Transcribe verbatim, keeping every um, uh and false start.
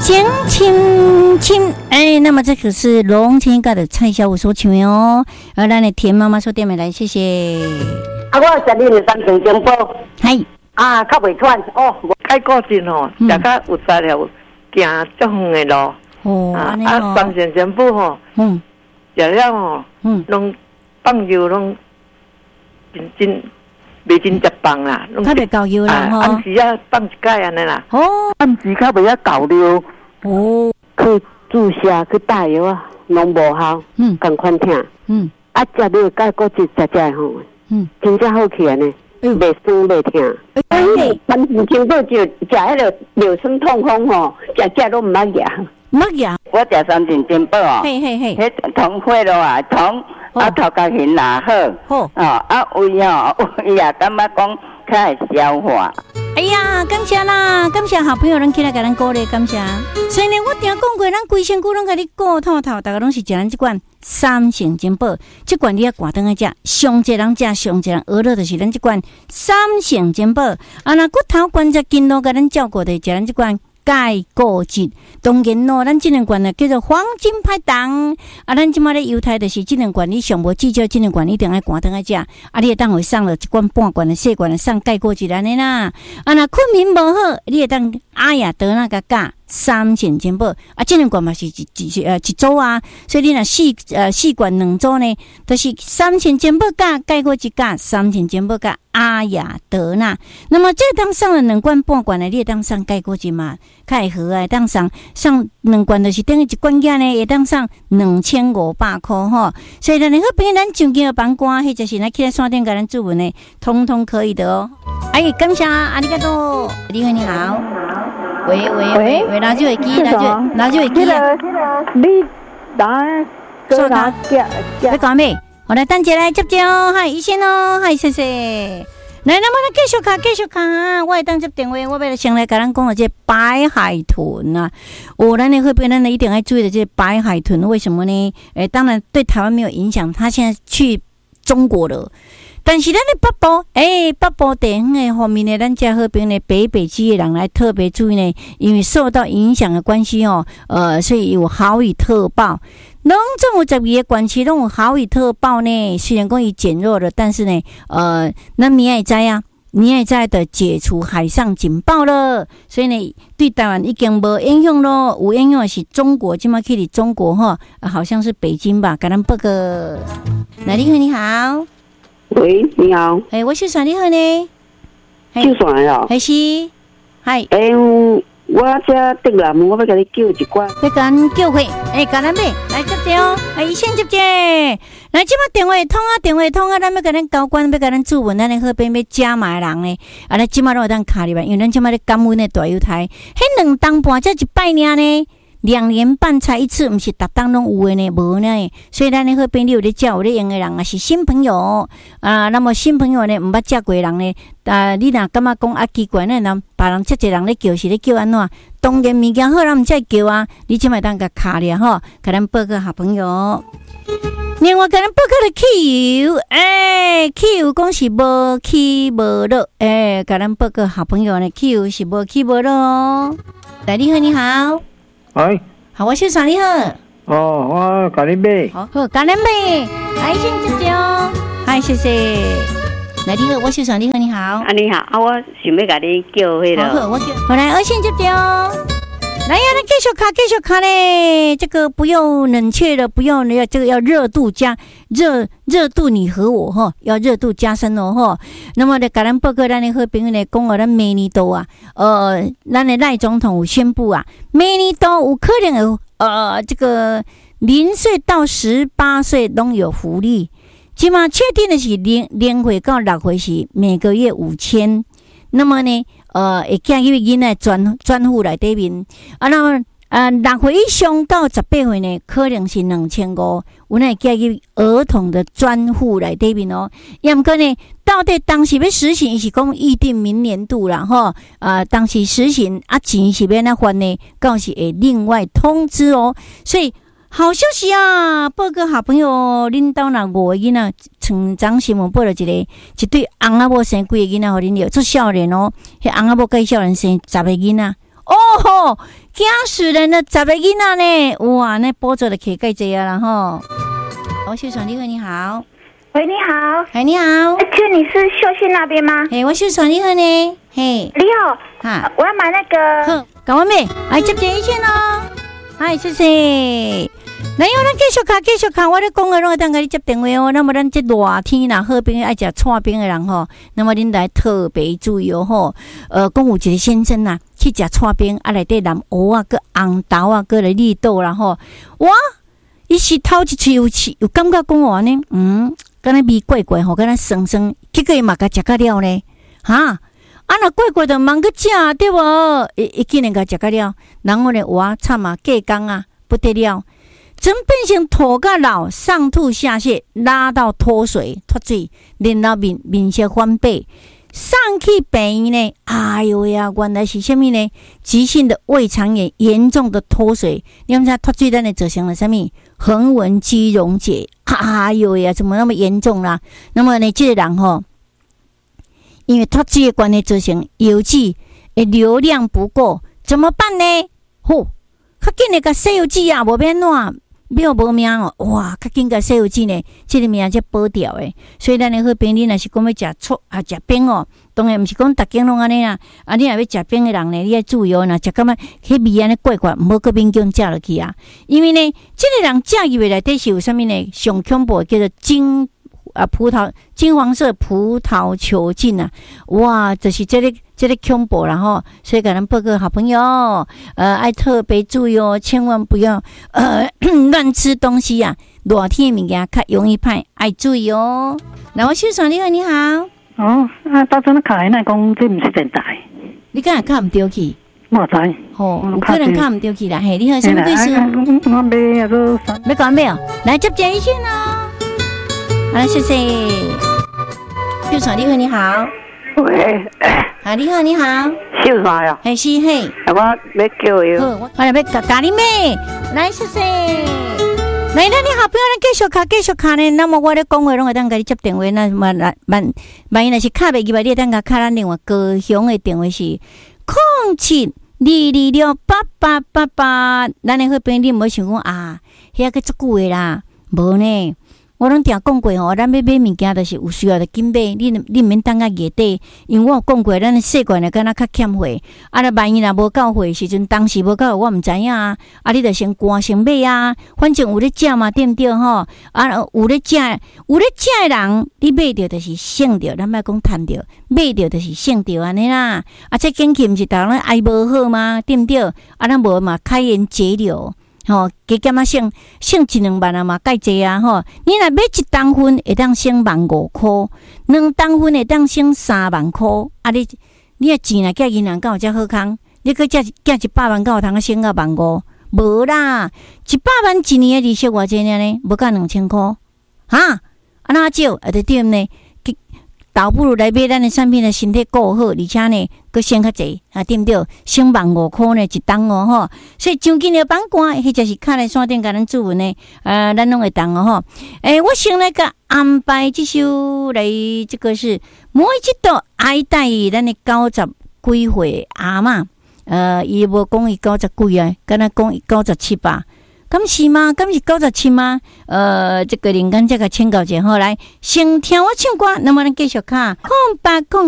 江青青，哎，那么这可是龙青哥的蔡小五所唱的哦，而咱的田妈妈所点的来，谢谢。 啊，我食你的三层金宝， 系啊，较袂喘哦，开过劲哦，食较有才了，行足远的路。哦，啊，啊，三层金宝吼，嗯，食了吼，嗯，拢放油拢真真。袂真食饭啦， 较袂够油啦吼。 暗时啊放一盖安尼啦。 哦， 暗时较袂啊够了。哦，去注射去打药啊，拢无效。嗯，共款听。嗯，啊食了钙骨质食食吼。嗯，真正好起安尼，袂酸袂痛。哎，三时经过就食迄个尿酸痛风吼，食食都毋捌食。 毋捌食？ 我食三层金宝哦。嘿嘿嘿。迄通血咯啊，通。啊，头壳形哪好，好哦，啊胃哦，胃啊，感觉讲较会消化。 哎呀，感谢啦，感谢好朋友，咱起来给咱鼓励，感谢。所以呢，我听讲过，咱规身躯拢给你顾透透，大家拢是食咱这款三成金宝，这款你要挂灯来食，上济人食，上济人娱乐就是咱这款三成金宝。啊，那骨头关节筋络给咱照顾的，食咱这款。钙骨质，当然咯，咱这两罐呢叫做黄金拍档。啊，咱即马咧犹太就是这两罐，你上无至少这两罐一定爱关灯来食。啊，你会当会送了一罐半罐的细罐的送钙骨质安尼啦。啊，那困眠无好，你会当阿雅得那个钙三千金宝。啊，这两罐嘛是一一呃一组啊，所以你若四呃四罐两组呢，都、就是三千金宝钙钙骨质钙三千金宝钙阿雅得那。那么这当送了两罐半罐的，你会当送钙骨质嘛？较会好啊，当上上两罐就是等于一罐价呢，会当上两千五百块吼。所以咱好朋友，咱上京的房官，或者是咱去来山顶给咱注文呢，通通可以的哦。哎，感谢阿里嘎多，李慧你好，喂喂喂喂，拿住耳机，拿住拿住耳机啊！ 你打说哪家？ 要讲咩？我来等一下来接接哦，嗨，医生哦，嗨，谢谢。来，那么咱继续看，继续看。我会当接电话，我要来先来跟咱讲的这白海豚啊。我咱的会被咱的一定要注意的这白海豚，为什么呢？诶，当然对台湾没有影响，他现在去中国了。但是咱的北部，诶、欸，北部地方的方面呢，咱家好朋友呢，北北基的人来特别注意呢，因为受到影响的关系哦，呃，所以有豪雨特报。拢总有十二个县市拢有豪雨特报呢，虽然讲伊减弱了，但是呢，呃，咱明仔载啊，明仔载的解除海上警报了，所以呢，对台湾已经无影响咯。有影响的是中国，今麦去的中国哈、啊，好像是北京吧，给咱报个。来，你好，你好。 喂，你好。 哎、欸，我是算你好呢。 就算了。 还是，嗨。 哎、欸，我这得了，我要给你叫一罐。 要甲咱叫回，哎，甲咱买来接接哦，来先接接。来，即马电话通啊，电话通啊，咱要甲咱交关，要甲咱注文，咱的好边要加买人呢。啊，咱即马拢有当卡入来，因为咱即马咧感恩的大犹太，迄两当半才一拜年呢。两年半才一次，不是逐当拢有的呢，无呢。所以咱的好朋友有咧叫有咧用的人啊，是新朋友啊。那么新朋友呢，毋捌叫过人呢，啊，你若感觉讲啊奇怪呢，人别人遮济人咧叫是咧叫安怎？当然物件好，咱毋再叫啊。你即摆当甲卡咧吼，甲咱报个好朋友。另外，甲咱报个的汽油，诶、欸，汽油讲是无起无落，诶、欸，甲咱报个好朋友呢，汽油是无起无落哦。来，你好，你好。 哎， 好，我是爽你好。 哦，我甲你买。 好，好，甲咱买，来先接接哦。嗨，谢谢。来，你好，我是爽你好，你好。 啊，你好，啊，我想要甲你叫迄个。 好，我叫。好来，我先接接哦。来呀，那继续卡，继续卡嘞。这个不用冷却的，不用要这个要热度加热热度，你和我哈，要热度加深哦哈。那么的甲咱报告咱的好朋友呢，讲哦，咱明年度啊，呃，咱的赖总统有宣布啊，明年度有可能有呃这个零岁到十八岁都有福利。起码确定的是零零岁到六岁是每个月五千。那么呢？呃，会寄去囡仔专专户内底面，啊，那么呃，六岁以上到十八岁呢，可能是两千五，有那寄去儿童的专户内底面哦。也毋过呢，到底当时要实行，是讲预定明年度啦吼，啊，当时实行啊，钱是要哪还呢？到时会另外通知哦。所以好消息啊！报个好朋友，恁兜若五个囡仔，成长新闻报了一个，一对翁仔某生几个囡仔，互恁了做少年哦。迄翁仔某介绍人生十个囡仔， 哦，惊死人了！十个囡仔呢？哇，那补助的可盖济啊，然后，我秀传你好，你好， 喂，你好， 哎，你好， 这你是秀信那边吗？ 嘿，我秀传你好呢，嘿， 你好，啊，我要买那个， 好，搞完没？来接电一圈哦，嗨，谢谢。来，我咱继续看，继续看，我咧讲的拢会当甲你接电话哦。那么咱这热天啦，好冰爱食串冰的人吼，那么恁来特别注意哦吼。呃，讲有一个先生呐，去食串冰，啊内底蓝蚵啊，佮红豆啊，佮来绿豆啦吼。哇，伊是头一喙有气，有感觉讲话呢，嗯，敢若味怪怪吼，敢若酸酸，结果伊嘛甲食个了呢，哈。啊，若怪怪的，忙个食对无？伊伊竟然甲食个了，然后呢，哇，惨啊，过工啊，不得了。整变成吐甲老，上吐下泻，拉到脱水脱水，然后面面色翻白，上去病院呢？哎呦呀，原来是什么呢？急性的胃肠炎，严重的脱水。你们知道脱水蛋的造成了什么？横纹肌溶解。哎呦呀，怎么那么严重啦？那么呢，这个人吼，因为脱水的关系造成油脂的流量不够，怎么办呢？吼，较紧的个西油脂啊，无变怎？没无命哦，哇！较紧甲西油脂呢，这个命才保掉诶。所以咱的好朋友若是讲要食醋啊，食冰哦，当然毋是讲逐间拢安尼啦。啊，你若要食冰的人呢，你要注意哦，若食感觉迄味安尼怪怪，毋好搁勉强食落去啊。因为呢，这个人食入内底是有啥物呢？上恐怖叫做金啊葡萄金黄色葡萄球菌啊！哇，就是这个。这个恐怖然后，所以给咱报告好朋友，呃，爱特别注意哦，千万不要呃乱吃东西呀、啊，热天的物件较容易歹，爱注意哦。来，我秀爽你好，你好。 哦，啊，到阵卡那讲这毋是电台， 你敢若看唔对去？ 我知。 吼、哦，有可能看唔对去啦。嘿，你好，什么意思？ 我买啊个。 要讲没有？来接电一线哦。好，谢谢。秀爽你好，你好。 喂。 啊，你好，你好， 秀啥呀？ 嘿，是嘿， 我要叫伊。 好，我来要咖咖喱妹，来，谢谢。来，那你好朋友，咱继续卡，继续卡呢。那么我咧讲话，拢会当甲你接电话，那么来万万一若是卡袂记吧，你会当甲卡咱另外高雄的电话是空七二二六八八八八。咱的好朋友，你毋好想讲啊，遐个足久的啦，无呢。我拢定讲过吼，咱要买物件，就是有需要就紧买。你你毋免等到月底，因为我有讲过，咱习惯了敢若较欠货。啊，若万一若无够货时阵，当时无够，我毋知影啊。啊，你着先赶先买啊，反正有咧食嘛，对毋对吼？啊，有咧食，有咧食诶人，你买着就是省着，咱莫讲贪着，买着就是省着安尼啦。啊，这景气毋是逐人爱无好吗？对毋对？啊，咱无嘛开源节流。吼，加减啊省省一两万啊嘛，介济啊吼！你若买一担粉会当省万五箍，两担粉会当省三万箍。啊你你啊钱若寄银行，敢有遮好康？你搁寄寄一百万，敢有通省到万五？无啦，一百万一年的利息偌济呢？无够两千箍，哈？啊哪少？啊，就对呢。倒不如来买咱的产品的身体够好，而且呢，佮省较济啊，对不对？省万五块呢一档哦吼，所以将近的板罐，或者是卡来山顶甲咱注文呢，呃，咱拢会当哦吼。诶、欸，我先来个安排这首来，这个是每一道爱戴咱的九十几岁阿嬷，呃，伊无讲伊九十几啊，敢若讲伊九十七吧。咁是吗？咁是九十七吗？呃，这个灵感这个请教者好来，先听我唱歌，那么咱继续看空白空。